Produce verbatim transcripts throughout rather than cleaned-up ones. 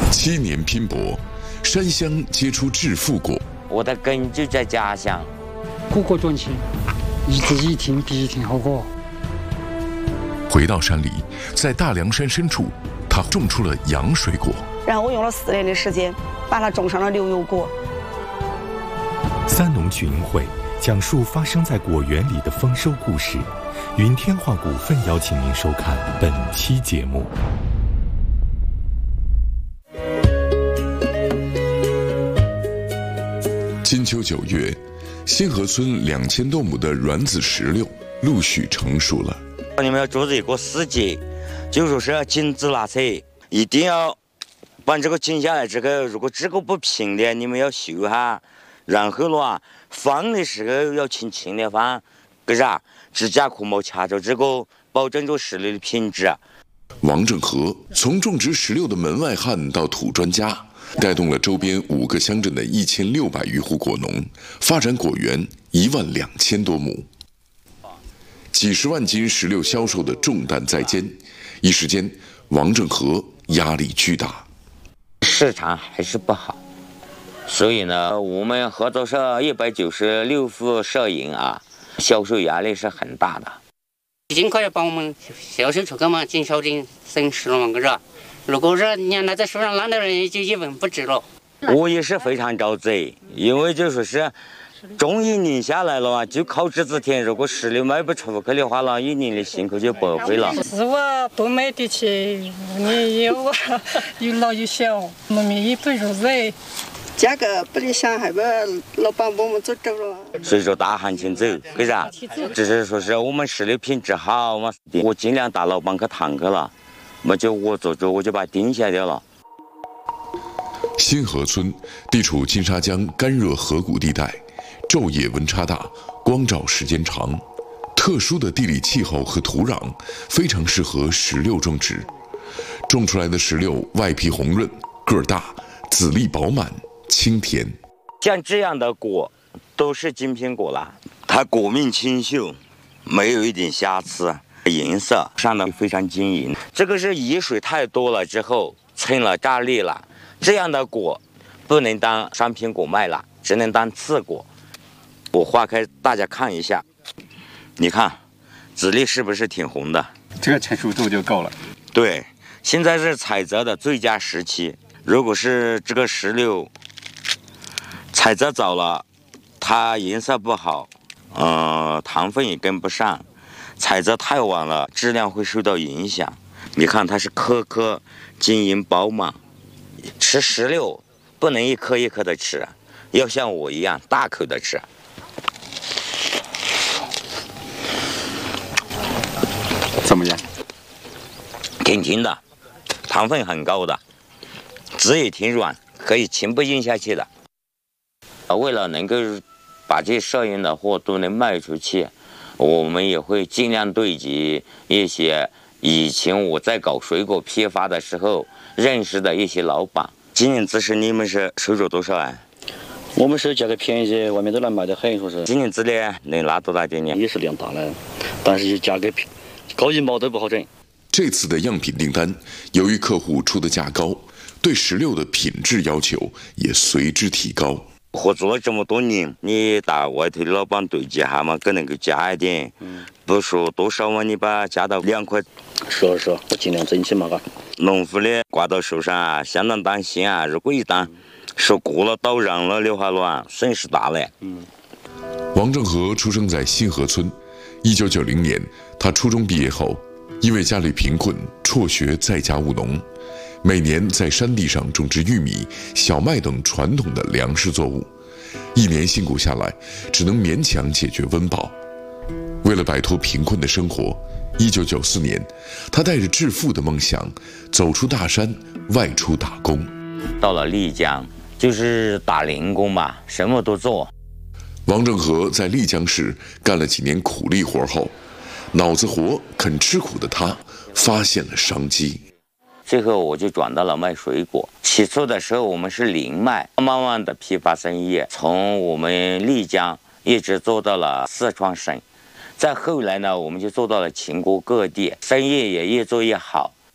七年拼搏，山乡结出致富果。 我的根就在家乡。 故国赚钱，一直一天比一天好过。 回到山里，在大凉山深处，他种出了洋水果。 然后我用了四年的时间，把它种上了牛油果。 三农群英会讲述发生在果园里的丰收故事。云天化股份邀请您收看本期节目。 金秋九月，新河村两千多亩的软籽石榴陆续成熟了。 你们要做这个四节，就说是紧致拉扯，一定要把这个紧下来。这个如果这个不平的，你们要修哈。然后了，放的时候要轻轻的放，为啥？指甲壳没卡着，这个保证着石榴的品质。 王正和从种植石榴的门外汉到土专家，带动了周边五个乡镇的一千六百余户果农，发展果园一万两千多亩，几十万斤石榴销售的重担在肩，一时间，王正和压力巨大， 市场还是不好，所以呢，我们合作社一百九十六户社营啊，销售压力是很大的。 已经可以帮我们销售出去嘛，减少点损失了嘛，可是。如果是你拿在手上拿的人，就一文不值了。 我也是非常着急，因为就说是，种一年下来了嘛，就靠这几天。如果石榴卖不出去的话了，一年的辛苦就白费了。 是我多买得起，你有我又老又小，我们也不如人。 价格不理想，还把老板把我们做走了。 所以说大行情走，为啥？只是说是我们石榴品质好嘛，我尽量打老板去谈去了，那就我做主，我就把它定下掉了。 新河村地处金沙江干热河谷地带，昼夜温差大，光照时间长，特殊的地理气候和土壤非常适合石榴种植。种出来的石榴外皮红润，个儿大，籽粒饱满，清甜。 像这样的果都是精品果了，它果面清秀，没有一点瑕疵，颜色上的非常晶莹。这个是雨水太多了之后成了炸裂了，这样的果不能当商品果卖了，只能当次果。我化开大家看一下，你看籽粒是不是挺红的？ 这个成熟度就够了。 对，现在是采摘的最佳时期。如果是这个石榴采摘早了，它颜色不好，呃，糖分也跟不上；采摘太晚了，质量会受到影响。你看它是颗颗晶莹饱满，吃石榴不能一颗一颗的吃，要像我一样大口的吃。 怎么样？ 挺甜的，糖分很高的。籽也挺软，可以全部咽下去的。为了能够把这社营的货都能卖出去，我们也会尽量对接一些以前我在搞水果批发的时候认识的一些老板。今年子是你们是收入多少啊？ 我们是价格便宜些，外面都能卖得很，说是。 今年子的能拿多大点呢？ 也是量大了，但是价格高一毛都不好整。 这次的样品订单，由于客户出的价高，对石榴的品质要求也随之提高。 合作了这么多年，你打外头的老板对接下嘛，更能够加一点，嗯、不说多少嘛，你把它加到两块。 是啊是啊，我尽量争取嘛，嘎。 农户的挂到手上啊，相当担心啊，如果一旦说过了倒让了的话了，损失大了。嗯。 王正和出生在新河村，一九九零年，他初中毕业后，因为家里贫困，辍学在家务农。每年在山地上种植玉米、小麦等传统的粮食作物，一年辛苦下来，只能勉强解决温饱。为了摆脱贫困的生活，一九九四年，他带着致富的梦想，走出大山，外出打工。 到了丽江，就是打零工吧，什么都做。 王正和在丽江市干了几年苦力活后，脑子活、肯吃苦的他，发现了商机。 最后我就转到了卖水果。起初的时候我们是零卖，慢慢的批发生意，从我们丽江一直做到了四川省。再后来呢，我们就做到了全国各地，生意也越做越好。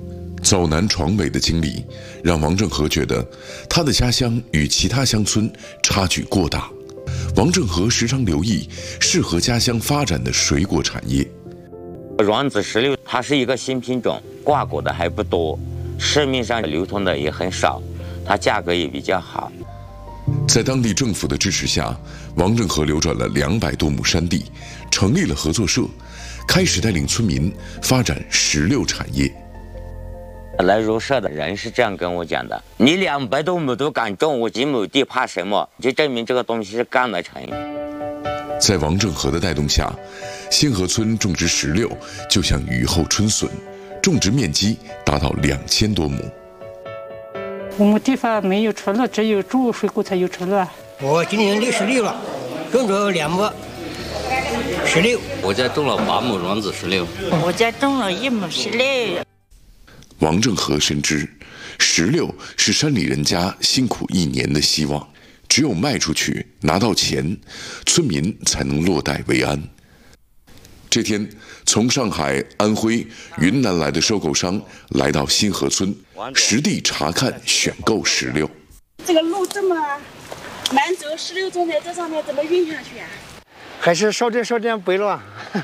走南闯北的经历，让王正和觉得他的家乡与其他乡村差距过大。王正和时常留意适合家乡发展的水果产业。 软籽石榴它是一个新品种，挂果的还不多，市面上流通的也很少，它价格也比较好。 在当地政府的支持下，王正和流转了两百多亩山地，成立了合作社，开始带领村民发展石榴产业。 来入社的人是这样跟我讲的：你两百多亩都敢种，我几亩地怕什么？就证明这个东西是干得成。 在王正和的带动下，新河村种植石榴就像雨后春笋，种植面积达到两千多亩。 我们地方没有除了，只有种水果才有除了。 我今年六十六了，种了两亩石榴。 我家种了八亩软籽石榴。 我家种了一亩石榴。 王正和深知，石榴是山里人家辛苦一年的希望，只有卖出去拿到钱，村民才能落袋为安。这天，从上海、安徽、云南来的收购商来到新河村，实地查看选购石榴。 这个路这么难走，石榴种在这上面怎么运下去啊？ 还是少点少点背了。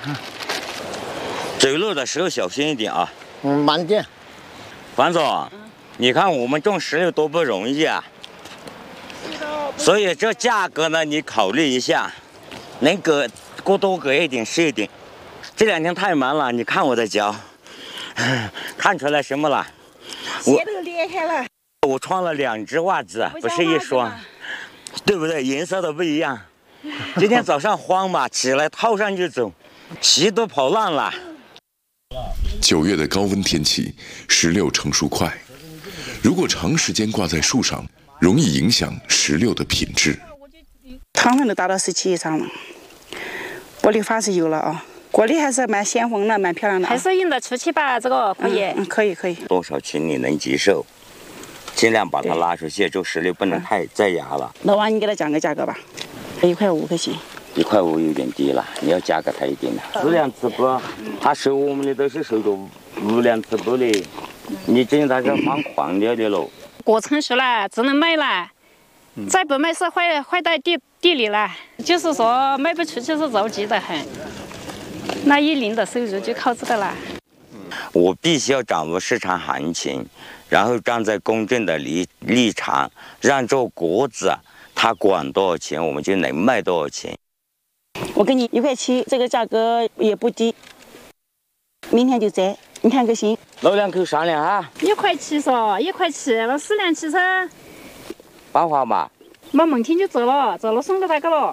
走路的时候小心一点啊。 嗯，慢点。 王总，嗯、你看我们种石榴多不容易啊。所以这价格呢，你考虑一下，能给过多给一点是一点。这两天太忙了，你看我的脚，看出来什么了？ 鞋都裂开了。 我穿了两只袜子，不是一双，对不对？颜色都不一样。今天早上慌嘛，起来套上就走，鞋都跑烂了。 九月的高温天气，石榴成熟快，如果长时间挂在树上，容易影响石榴的品质。 糖分都达到十七以上了，玻璃发是有了啊。果粒还是蛮鲜红的，蛮漂亮的、啊。 还是用得出去吧？这个可以， 嗯，嗯可以可以。 多少斤你能接受？尽量把它拉出去，这石榴不能太再压了。 老王，你给他讲个价格吧，一块五可行。 一块五有点低了，你要加给他一点的。四两糍粑，他收我们的都是收个五两糍粑的，你真的是放狂掉的喽。 果成熟了，只能卖了，再不卖是坏坏在地地里了。就是说卖不出去是着急的很，那一年的收入就靠这个了。 我必须要掌握市场行情，然后站在公正的立立场，让这果子它管多少钱，我们就能卖多少钱。 我给你一块七，这个价格也不低，明天就摘，你看可行？ 老两口商量啊。 一块七噻，一块七，那四两七噻。 办法嘛。 那明天就走了，走了送给他个了。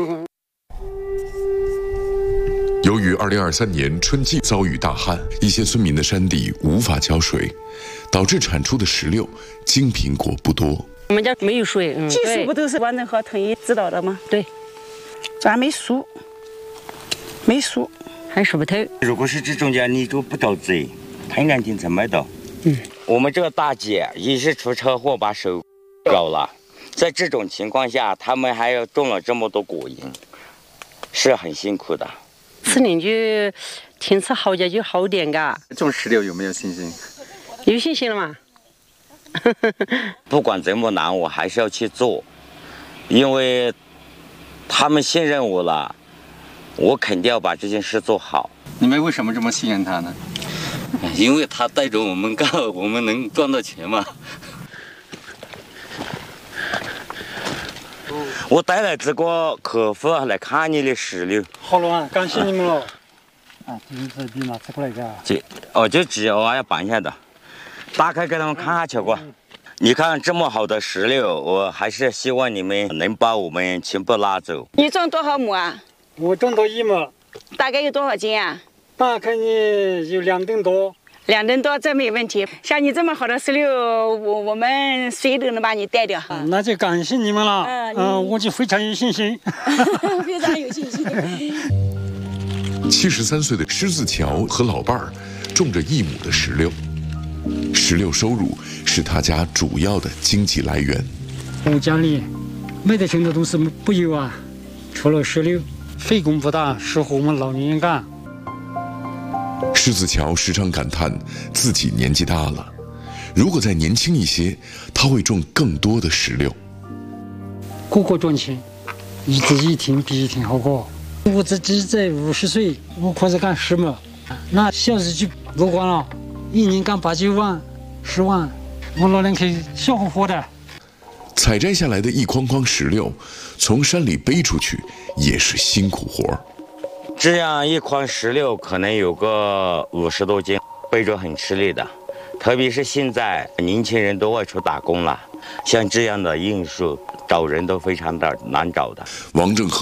由于二零二三年春季遭遇大旱，一些村民的山地无法浇水，导致产出的石榴金苹果不多。 我们家没有水，嗯， 技术不都是王正和统一指导的吗？ 对， 这还没熟，没熟， 还熟不透。 如果是这种家，你就不着急，谈两天才卖到。 嗯， 我们这个大姐也是出车祸把手搞了，在这种情况下，他们还要种了这么多果蝇，是很辛苦的。 四年就天气好点就好点嘎。 种石榴有没有信心？ 有信心了吗？ 不管怎么难，我还是要去做，因为他们信任我了，我肯定要把这件事做好。 你们为什么这么信任他呢？ 因为他带着我们干，我们能赚到钱嘛。 我带来这个客户来看你的石榴。 好了啊，感谢你们了。啊，这是你拿出来的。 这哦，这纸我要绑下的。打开给他们看下去过，你看这么好的石榴，我还是希望你们能把我们全部拉走。 你种多少亩啊？ 我种到一亩。 大概有多少斤啊？ 大概呢有两吨多。 两吨多，这没问题。像你这么好的石榴，我我们谁都能把你带掉。 嗯、那就感谢你们了。嗯、呃，我就非常有信心。 非常有信心。 七十三岁的施自乔和老伴儿种着一亩的石榴。石榴收入是他家主要的经济来源。 我家里没得钱的东西不有啊，除了石榴，费工不大，适合我们老年人干。 施子乔时常感叹自己年纪大了，如果再年轻一些，他会种更多的石榴。 个个赚钱，一直一天比一天好过。我自己在五十岁，我开始干石磨，那小时就不管了，一年干八九万、十万，我老娘可以笑呵呵的。 采摘下来的一筐筐石榴，从山里背出去也是辛苦活儿。 这样一筐石榴可能有个五十多斤，背着很吃力的。特别是现在年轻人都外出打工了，像这样的运输找人都非常的难找的。 王正和